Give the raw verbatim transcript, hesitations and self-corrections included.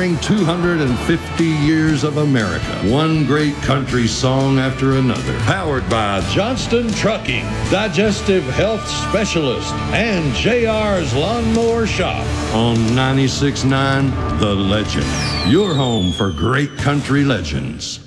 honoring two hundred fifty years of America. One great country song after another. Powered by Johnston Trucking, Digestive Health Specialist, and J R's Lawnmower Shop. On ninety-six point nine The Legend. Your home for great country legends.